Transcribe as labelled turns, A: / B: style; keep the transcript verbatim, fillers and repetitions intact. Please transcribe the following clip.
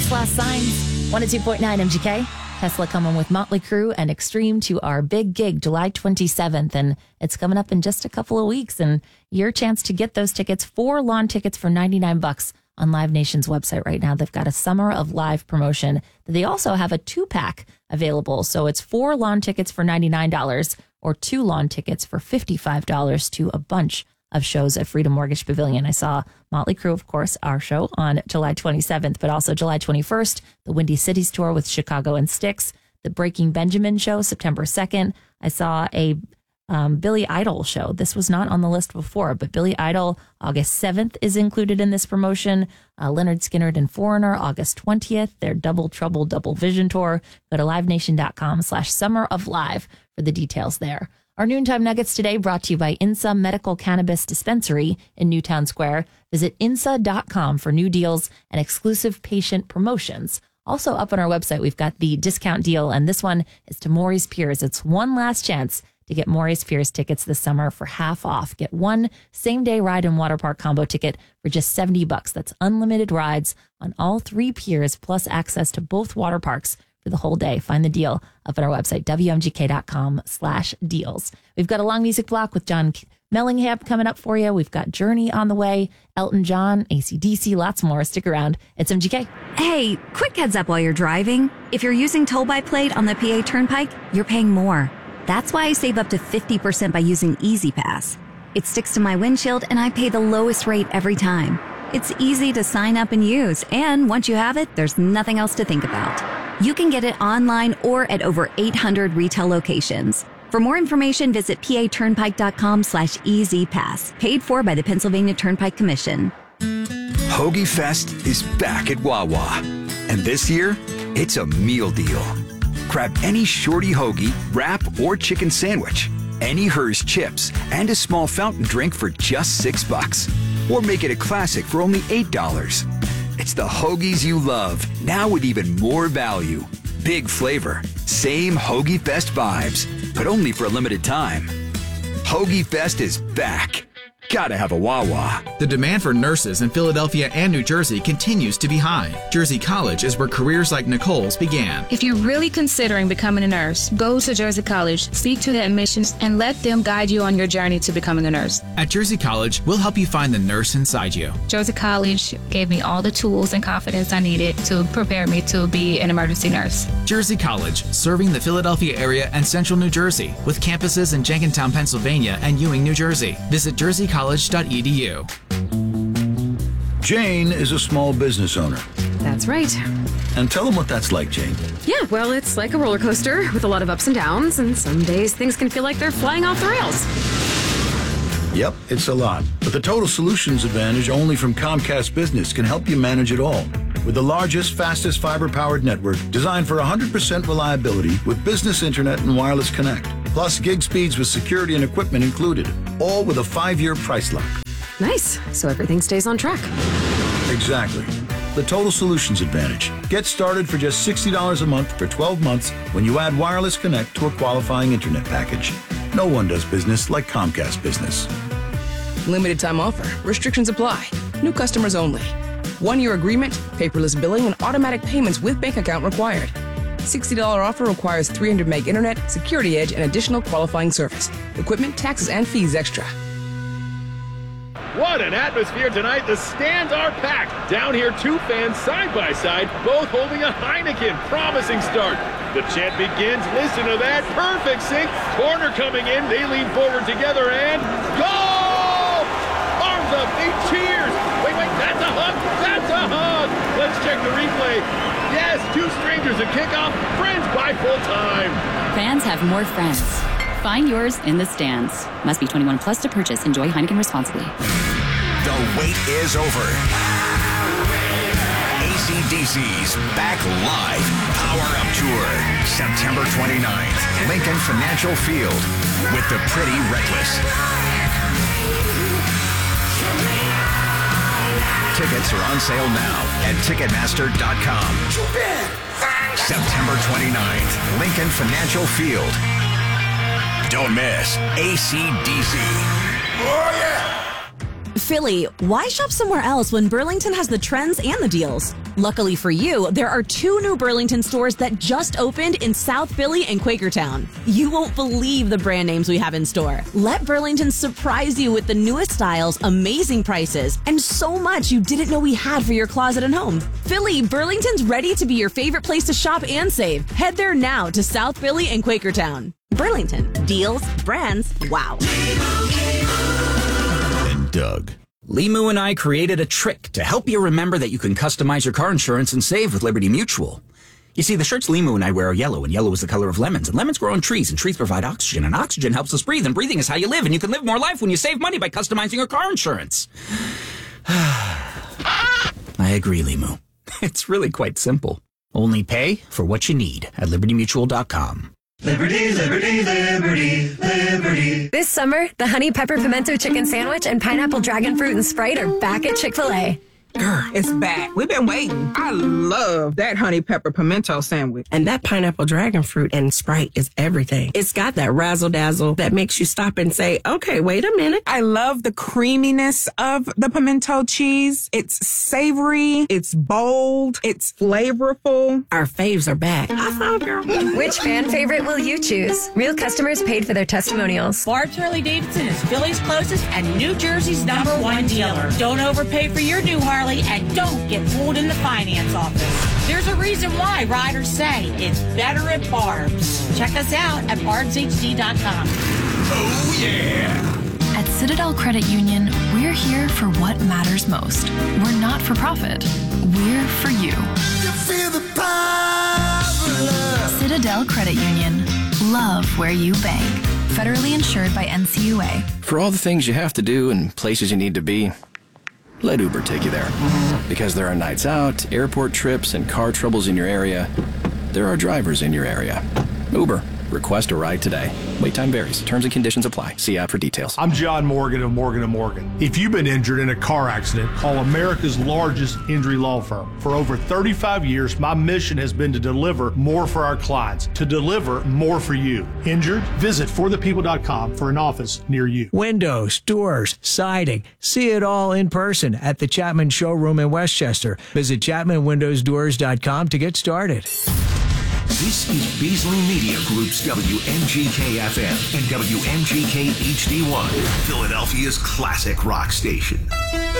A: Famous Last Signs, one oh two point nine M G K. Tesla coming with Motley Crue and Extreme to our big gig July twenty-seventh. And it's coming up in just a couple of weeks. And your chance to get those tickets, four lawn tickets for ninety-nine bucks on Live Nation's website right now. They've got a Summer of Live promotion. They also have a two-pack available. So it's four lawn tickets for ninety-nine dollars or two lawn tickets for fifty-five dollars to a bunch of shows at Freedom Mortgage Pavilion. I saw Motley Crue, of course, our show on July twenty-seventh, but also July twenty-first, the Windy Cities Tour with Chicago and Styx, the Breaking Benjamin show, September second. I saw a um, Billy Idol show. This was not on the list before, but Billy Idol, August seventh is included in this promotion. Uh, Leonard Skinner and Foreigner, August twentieth, their Double Trouble Double Vision Tour. Go to livenation.com slash summer of live for the details there. Our Noontime Nuggets today brought to you by INSA Medical Cannabis Dispensary in Newtown Square. Visit I N S A dot com for new deals and exclusive patient promotions. Also up on our website, we've got the discount deal, and this one is to Maury's Piers. It's one last chance to get Maury's Piers tickets this summer for half off. Get one same-day ride and water park combo ticket for just seventy bucks. That's unlimited rides on all three piers, plus access to both water parks for the whole day. Find the deal up on our website, W M G K dot com slash deals. We've got a long music block with John Mellencamp coming up for you. We've got Journey on the way, Elton John, A C D C, lots more. Stick around. It's M G K.
B: Hey, quick heads up while you're driving. If you're using Toll by Plate on the P A Turnpike, you're paying more. That's why I save up to fifty percent by using Easy Pass. It sticks to my windshield and I pay the lowest rate every time. It's easy to sign up and use, and once you have it, there's nothing else to think about. You can get it online or at over eight hundred retail locations. For more information, visit paturnpike.com slash easy pass. Paid for by the Pennsylvania Turnpike Commission.
C: Hoagie Fest is back at Wawa. And this year, it's a meal deal. Grab any shorty hoagie, wrap, or chicken sandwich, any Hers chips, and a small fountain drink for just six bucks. Or make it a classic for only eight dollars. It's the hoagies you love, now with even more value. Big flavor, same Hoagie Fest vibes, but only for a limited time. Hoagie Fest is back. Gotta have a Wawa.
D: The demand for nurses in Philadelphia and New Jersey continues to be high. Jersey College is where careers like Nicole's began.
E: If you're really considering becoming a nurse, go to Jersey College, speak to the admissions, and let them guide you on your journey to becoming a nurse.
D: At Jersey College, we'll help you find the nurse inside you.
E: Jersey College gave me all the tools and confidence I needed to prepare me to be an emergency nurse.
D: Jersey College, serving the Philadelphia area and central New Jersey, with campuses in Jenkintown, Pennsylvania, and Ewing, New Jersey. Visit jersey college dot e d u.
F: Jane is a small business owner.
G: That's right.
F: And tell them what that's like, Jane.
G: Yeah, well, it's like a roller coaster with a lot of ups and downs, and some days things can feel like they're flying off the rails.
F: Yep, it's a lot. But the Total Solutions Advantage only from Comcast Business can help you manage it all. With the largest, fastest fiber-powered network designed for one hundred percent reliability with business internet and wireless connect. Plus gig speeds with security and equipment included. All with a five-year price lock.
G: Nice. So everything stays on track.
F: Exactly. The Total Solutions Advantage. Get started for just sixty dollars a month for twelve months when you add wireless connect to a qualifying internet package. No one does business like Comcast Business.
H: Limited time offer. Restrictions apply. New customers only. One-year agreement, paperless billing, and automatic payments with bank account required. sixty dollars offer requires three hundred meg internet, security edge, and additional qualifying service. Equipment, taxes, and fees extra.
I: What an atmosphere tonight. The stands are packed. Down here, two fans side by side, both holding a Heineken. Promising start. The chant begins. Listen to that. Perfect sync. Corner coming in. They lean forward together and goal! Arms up. They cheers. Wait, wait. That's a hug. That's a hug. Let's check the replay. Yes, two strangers at kickoff. Friends by full time.
J: Fans have more friends. Find yours in the stands. Must be twenty-one plus to purchase. Enjoy Heineken responsibly.
C: The wait is over. A C D C's Back Live Power Up Tour, September twenty-ninth, Lincoln Financial Field, with the Pretty Reckless. Tickets are on sale now at ticketmaster dot com. September twenty-ninth, Lincoln Financial Field. Don't miss A C D C. Oh, yeah!
K: Philly, why shop somewhere else when Burlington has the trends and the deals? Luckily for you, there are two new Burlington stores that just opened in South Philly and Quakertown. You won't believe the brand names we have in store. Let Burlington surprise you with the newest styles, amazing prices, and so much you didn't know we had for your closet and home. Philly, Burlington's ready to be your favorite place to shop and save. Head there now to South Philly and Quakertown. Burlington, deals, brands, wow.
L: And Doug. Limu and I created a trick to help you remember that you can customize your car insurance and save with Liberty Mutual. You see, the shirts Limu and I wear are yellow, and yellow is the color of lemons, and lemons grow on trees, and trees provide oxygen, and oxygen helps us breathe, and breathing is how you live, and you can live more life when you save money by customizing your car insurance. I agree, Limu. It's really quite simple. Only pay for what you need at liberty mutual dot com.
M: Liberty, liberty, liberty, liberty.
N: This summer, the Honey Pepper Pimento Chicken Sandwich and Pineapple Dragon Fruit and Sprite are back at Chick-fil-A.
O: Girl, it's back. We've been waiting. I love that honey pepper pimento sandwich.
P: And that pineapple dragon fruit and Sprite is everything. It's got that razzle dazzle that makes you stop and say, okay, wait a minute.
O: I love the creaminess of the pimento cheese. It's savory. It's bold. It's flavorful.
P: Our faves are back. I found girl.
N: Which fan favorite will you choose? Real customers paid for their testimonials.
Q: Barb's Harley Davidson is Philly's closest and New Jersey's number one dealer. Don't overpay for your new Harley and don't get fooled in the finance office. There's a reason why riders say it's better at Barb's. Check us out at barbs h d dot com.
M: Oh, yeah.
R: At Citadel Credit Union, we're here for what matters most. We're not for profit. We're for you.
M: You feel the power of love.
R: Citadel Credit Union. Love where you bank. Federally insured by N C U A.
S: For all the things you have to do and places you need to be, let Uber take you there. Because there are nights out, airport trips, and car troubles in your area, there are drivers in your area. Uber. Request a ride today. Wait time varies. Terms and conditions apply. See app for details.
T: I'm John Morgan of Morgan and Morgan. If you've been injured in a car accident, call America's largest injury law firm. For over thirty-five years, my mission has been to deliver more for our clients, to deliver more for you. Injured? Visit for the people dot com for an office near you.
U: Windows, doors, siding. See it all in person at the Chapman Showroom in Westchester. Visit chapman windows doors dot com to get started.
V: This is Beasley Media Group's W M G K F M and W M G K H D one, Philadelphia's classic rock station.